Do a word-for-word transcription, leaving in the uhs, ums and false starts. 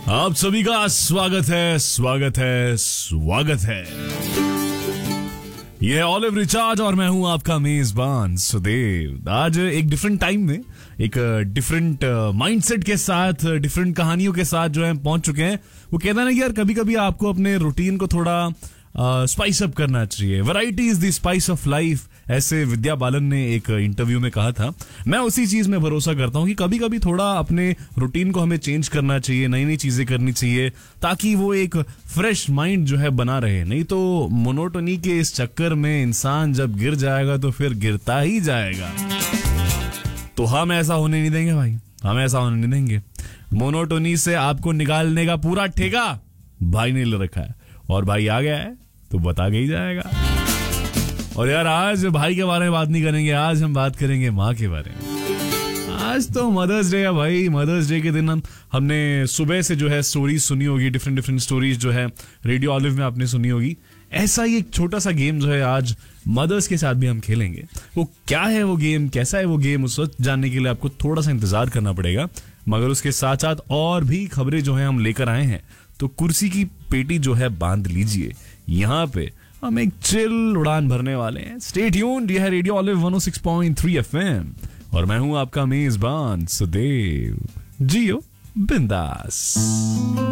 आप सभी का स्वागत है स्वागत है स्वागत है। यह है ऑलिव रिचार्ज और मैं हूं आपका मेजबान सुदेव। आज एक डिफरेंट टाइम में एक डिफरेंट माइंडसेट के साथ डिफरेंट कहानियों के साथ जो है पहुंच चुके हैं। वो कहता है ना कि यार कभी कभी आपको अपने रूटीन को थोड़ा स्पाइस अप करना चाहिए। Variety is the spice of life, ऐसे विद्या बालन ने एक इंटरव्यू में कहा था। मैं उसी चीज में भरोसा करता हूं कि कभी कभी थोड़ा अपने रूटीन को हमें चेंज करना चाहिए, नई नई चीजें करनी चाहिए ताकि वो एक फ्रेश माइंड जो है बना रहे। नहीं तो मोनोटोनी के इस चक्कर में इंसान जब गिर जाएगा तो फिर गिरता ही जाएगा। तो हम ऐसा होने नहीं देंगे भाई, हम ऐसा होने नहीं देंगे। मोनोटोनी से आपको निकालने का पूरा ठेका भाई ने ले रखा है, और भाई आ गया है तो बता के ही जाएगा। और यार आज भाई के बारे में बात नहीं करेंगे, आज हम बात करेंगे माँ के बारे में। आज तो मदर्स डे है भाई। मदर्स डे के दिन हम हमने सुबह से जो है स्टोरीज सुनी होगी, डिफरेंट डिफरेंट स्टोरीज जो है रेडियो ऑलिव में आपने सुनी होगी। ऐसा ही एक छोटा सा गेम जो है आज मदर्स के साथ भी हम खेलेंगे। वो क्या है वो गेम, कैसा है वो गेम, उस वक्त जानने के लिए आपको थोड़ा सा इंतजार करना पड़ेगा। मगर उसके साथ साथ और भी खबरें जो है हम लेकर आए हैं, तो कुर्सी की पेटी जो है बांध लीजिए। यहाँ पे हम एक चिल उड़ान भरने वाले हैं। स्टे ट्यून्ड, यह है रेडियो ऑलिव वन ओ सिक्स पॉइंट थ्री एफएम और मैं हूं आपका मेजबान सुदेव। जियो बिंदास।